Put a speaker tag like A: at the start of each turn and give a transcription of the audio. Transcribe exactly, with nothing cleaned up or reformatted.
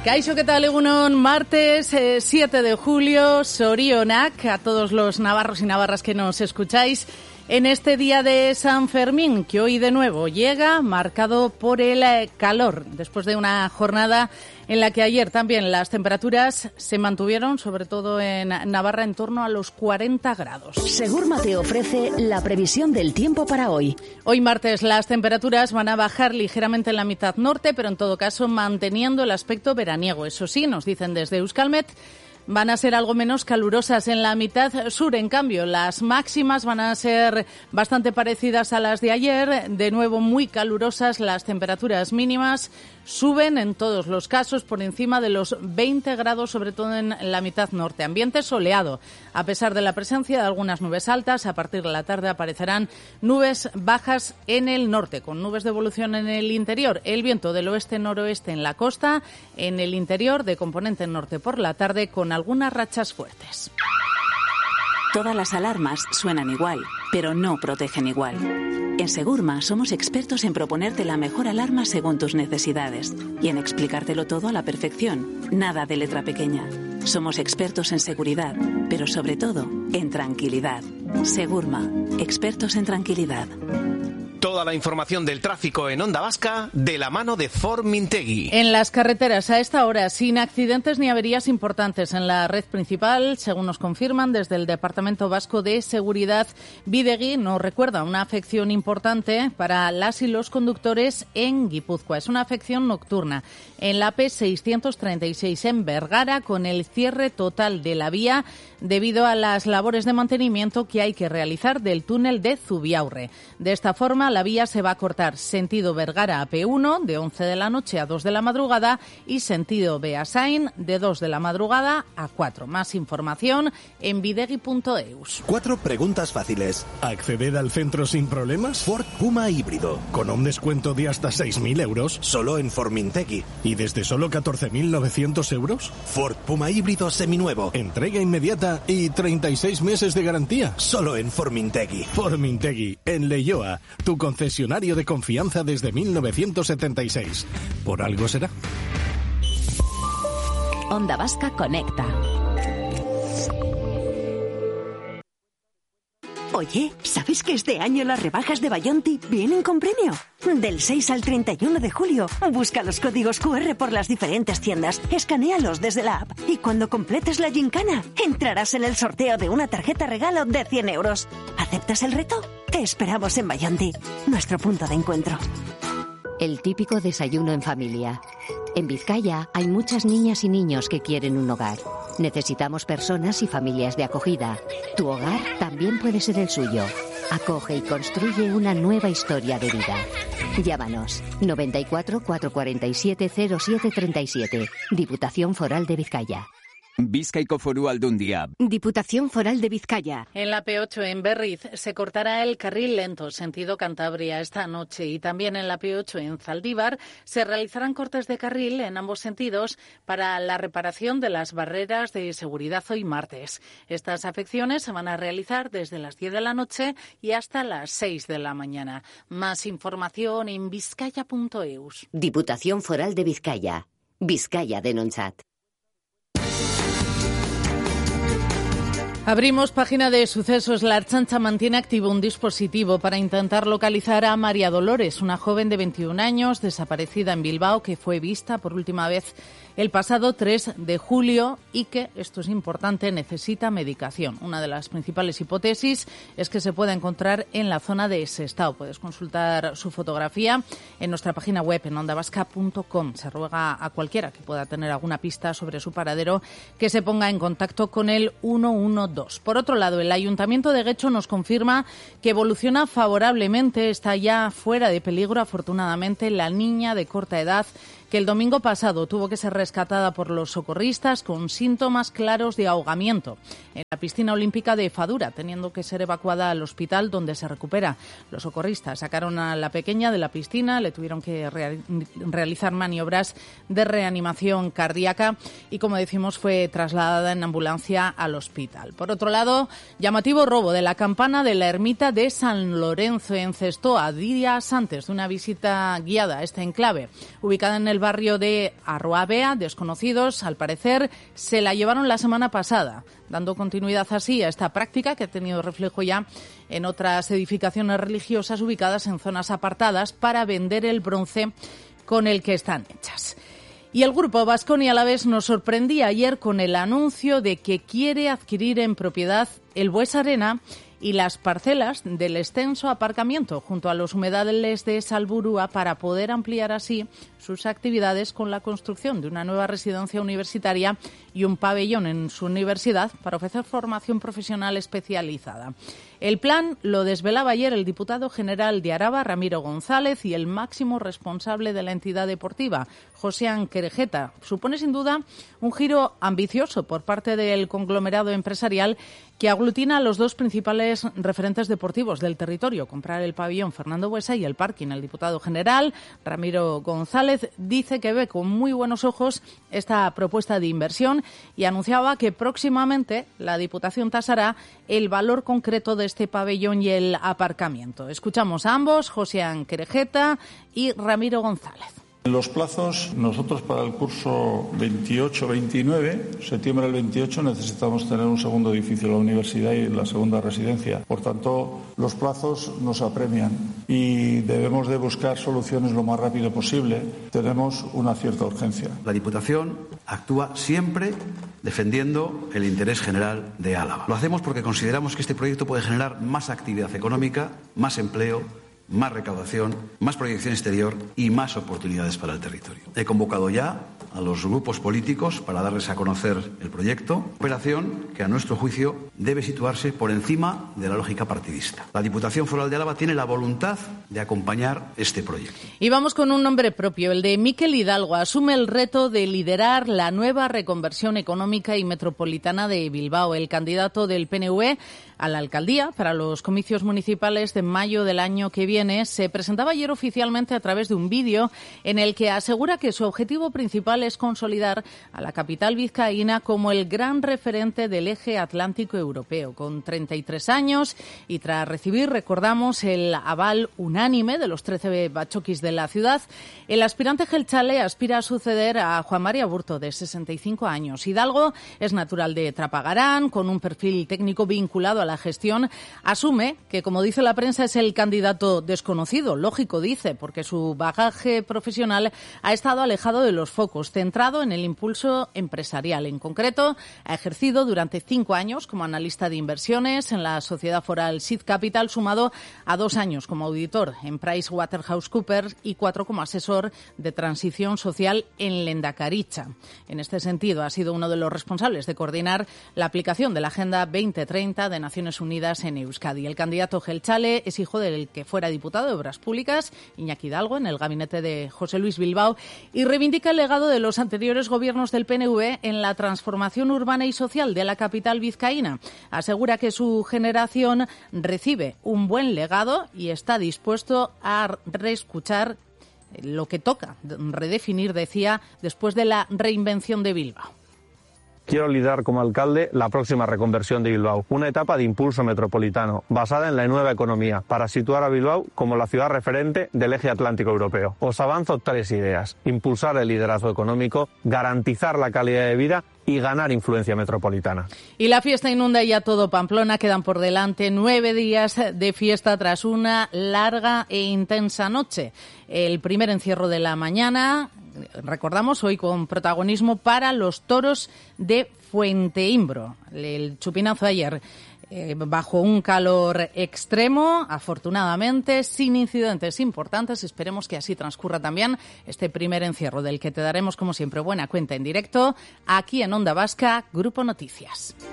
A: Kaixo, ¿qué tal? Egunon, martes eh, siete de julio, Sorionak, a todos los navarros y navarras que nos escucháis en este día de San Fermín, que hoy de nuevo llega marcado por el eh, calor, después de una jornada en la que ayer también las temperaturas se mantuvieron, sobre todo en Navarra, en torno a los cuarenta grados.
B: Segurma te ofrece la previsión del tiempo para hoy.
A: Hoy martes las temperaturas van a bajar ligeramente en la mitad norte, pero en todo caso manteniendo el aspecto veraniego. Eso sí, nos dicen desde Euskalmet, van a ser algo menos calurosas en la mitad sur. En cambio, las máximas van a ser bastante parecidas a las de ayer. De nuevo, muy calurosas. Las temperaturas mínimas suben en todos los casos por encima de los veinte grados, sobre todo en la mitad norte. Ambiente soleado. A pesar de la presencia de algunas nubes altas, a partir de la tarde aparecerán nubes bajas en el norte, con nubes de evolución en el interior. El viento del oeste-noroeste en la costa, en el interior de componente norte por la tarde, con algunas rachas fuertes.
B: Todas las alarmas suenan igual, pero no protegen igual. En Segurma somos expertos en proponerte la mejor alarma según tus necesidades y en explicártelo todo a la perfección. Nada de letra pequeña. Somos expertos en seguridad, pero sobre todo en tranquilidad. Segurma, expertos en tranquilidad.
C: Toda la información del tráfico en Onda Vasca de la mano de Formintegui.
A: En las carreteras a esta hora, sin accidentes ni averías importantes en la red principal, según nos confirman desde el Departamento Vasco de Seguridad, Bidegi no recuerda una afección importante para las y los conductores en Guipúzcoa. Es una afección nocturna en la P seiscientos treinta y seis en Bergara, con el cierre total de la vía debido a las labores de mantenimiento que hay que realizar del túnel de Zubiaurre. De esta forma, la vía se va a cortar sentido Bergara a P uno de once de la noche a dos de la madrugada y sentido Beasain de dos de la madrugada a cuatro. Más información en bidegi punto eus.
D: Cuatro preguntas fáciles.
E: ¿Acceder al centro sin problemas?
D: Ford Puma híbrido.
E: ¿Con un descuento de hasta seis mil euros?
D: Solo en Formintegui.
E: ¿Y desde solo catorce mil novecientos euros?
D: Ford Puma híbrido seminuevo.
E: Entrega inmediata y treinta y seis meses de garantía.
D: Solo en Formintegui.
E: Formintegui, en Leioa, tu concesionario de confianza desde mil novecientos setenta y seis. Por algo será.
B: Onda Vasca conecta. Oye, ¿sabes que este año las rebajas de Bayonti vienen con premio? Del seis al treinta y uno de julio, busca los códigos cu erre por las diferentes tiendas, escanéalos desde la app y cuando completes la gincana, entrarás en el sorteo de una tarjeta regalo de cien euros. ¿Aceptas el reto? Te esperamos en Bayonti, nuestro punto de encuentro.
F: El típico desayuno en familia. En Vizcaya hay muchas niñas y niños que quieren un hogar. Necesitamos personas y familias de acogida. Tu hogar también puede ser el suyo. Acoge y construye una nueva historia de vida. Llámanos noventa y cuatro, cuatrocientos cuarenta y siete, cero siete treinta y siete. Diputación Foral de Vizcaya.
G: Bizkaiko Foru Aldundia.
B: Diputación Foral de Vizcaya.
A: En la P ocho en Berriz se cortará el carril lento sentido Cantabria esta noche y también en la P ocho en Zaldívar se realizarán cortes de carril en ambos sentidos para la reparación de las barreras de seguridad hoy martes. Estas afecciones se van a realizar desde las diez de la noche y hasta las seis de la mañana. Más información en bizkaia punto eus.
F: Diputación Foral de Vizcaya. Vizcaya denontzat.
A: Abrimos página de sucesos. La Ertzaintza mantiene activo un dispositivo para intentar localizar a María Dolores, una joven de veintiún años desaparecida en Bilbao que fue vista por última vez el pasado tres de julio y que, esto es importante, necesita medicación. Una de las principales hipótesis es que se pueda encontrar en la zona de Sestao. Puedes consultar su fotografía en nuestra página web en onda vasca punto com. Se ruega a cualquiera que pueda tener alguna pista sobre su paradero que se ponga en contacto con el uno uno dos. Por otro lado, el Ayuntamiento de Guecho nos confirma que evoluciona favorablemente. Está ya fuera de peligro, afortunadamente, la niña de corta edad que el domingo pasado tuvo que ser rescatada por los socorristas con síntomas claros de ahogamiento en la piscina olímpica de Fadura, teniendo que ser evacuada al hospital donde se recupera. Los socorristas sacaron a la pequeña de la piscina, le tuvieron que rea- realizar maniobras de reanimación cardíaca y, como decimos, fue trasladada en ambulancia al hospital. Por otro lado, llamativo robo de la campana de la ermita de San Lorenzo en Cestoa, días antes de una visita guiada a este enclave, ubicada en el barrio de Arroabea. familia, desconocidos, al parecer, se la llevaron la semana pasada, dando continuidad así a esta práctica que ha tenido reflejo ya en otras edificaciones religiosas ubicadas en zonas apartadas para vender el bronce con el que están hechas. Y el grupo Baskonia Alavés nos sorprendía ayer con el anuncio de que quiere adquirir en propiedad el Bues Arena y las parcelas del extenso aparcamiento junto a los humedales de Salburua para poder ampliar así sus actividades con la construcción de una nueva residencia universitaria y un pabellón en su universidad para ofrecer formación profesional especializada. El plan lo desvelaba ayer el diputado general de Araba, Ramiro González, y el máximo responsable de la entidad deportiva, Josean Querejeta. Supone sin duda un giro ambicioso por parte del conglomerado empresarial que aglutina a los dos principales referentes deportivos del territorio, comprar el pabellón Fernando Buesa y el parking. El diputado general, Ramiro González, dice que ve con muy buenos ojos esta propuesta de inversión y anunciaba que próximamente la Diputación tasará el valor concreto de este pabellón y el aparcamiento. Escuchamos a ambos, Josean Querejeta y Ramiro González.
H: Los plazos, nosotros para el curso veintiocho veintinueve, septiembre del veintiocho, necesitamos tener un segundo edificio de la universidad y la segunda residencia. Por tanto, los plazos nos apremian y debemos de buscar soluciones lo más rápido posible. Tenemos una cierta urgencia.
I: La Diputación actúa siempre defendiendo el interés general de Álava. Lo hacemos porque consideramos que este proyecto puede generar más actividad económica, más empleo, más recaudación, más proyección exterior y más oportunidades para el territorio. He convocado ya a los grupos políticos para darles a conocer el proyecto, operación que a nuestro juicio debe situarse por encima de la lógica partidista. La Diputación Foral de Álava tiene la voluntad de acompañar este proyecto.
A: Y vamos con un nombre propio, el de Mikel Hidalgo. Asume el reto de liderar la nueva reconversión económica y metropolitana de Bilbao. El candidato del P N V a la alcaldía para los comicios municipales de mayo del año que viene se presentaba ayer oficialmente a través de un vídeo en el que asegura que su objetivo principal es consolidar a la capital vizcaína como el gran referente del eje atlántico europeo. Con treinta y tres años y tras recibir, recordamos, el aval unánime de los trece bachoquis de la ciudad, el aspirante jeltzale aspira a suceder a Juan Mari Aburto, de sesenta y cinco años. Hidalgo es natural de Trapagarán, con un perfil técnico vinculado a la gestión. Asume que, como dice la prensa, es el candidato desconocido. Lógico, dice, porque su bagaje profesional ha estado alejado de los focos, centrado en el impulso empresarial. En concreto, ha ejercido durante cinco años como analista de inversiones en la sociedad foral Sid Capital, sumado a dos años como auditor en PricewaterhouseCoopers y cuatro como asesor de transición social en Lehendakaritza. En este sentido, ha sido uno de los responsables de coordinar la aplicación de la Agenda veinte treinta de Naciones Unidas en Euskadi. El candidato jeltzale es hijo del que fuera diputado de Obras Públicas, Iñaki Hidalgo, en el gabinete de José Luis Bilbao, y reivindica el legado de los anteriores gobiernos del P N V en la transformación urbana y social de la capital vizcaína. Asegura que su generación recibe un buen legado y está dispuesto a reescuchar lo que toca redefinir, decía, después de la reinvención de Bilbao.
J: Quiero liderar como alcalde la próxima reconversión de Bilbao, una etapa de impulso metropolitano basada en la nueva economía para situar a Bilbao como la ciudad referente del eje atlántico europeo. Os avanzo tres ideas: impulsar el liderazgo económico, garantizar la calidad de vida y ganar influencia metropolitana.
A: Y la fiesta inunda ya todo Pamplona. Quedan por delante nueve días de fiesta tras una larga e intensa noche. El primer encierro de la mañana, recordamos, hoy con protagonismo para los toros de Fuenteimbro. El chupinazo ayer eh, bajo un calor extremo, afortunadamente sin incidentes importantes. Esperemos que así transcurra también este primer encierro, del que te daremos, como siempre, buena cuenta en directo aquí en Onda Vasca, Grupo Noticias.